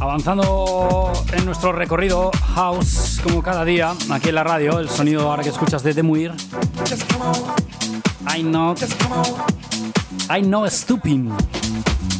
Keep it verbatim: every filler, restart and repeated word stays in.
Avanzando en nuestro recorrido house, como cada día, aquí en la radio, el sonido ahora que escuchas de Demuir. I know, I know Stupid.